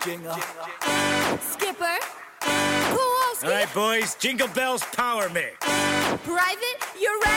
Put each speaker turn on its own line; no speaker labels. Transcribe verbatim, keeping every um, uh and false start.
Jingle.
Skipper. Kowalski.
All right, boys, Jingle Bells power me.
Private, you're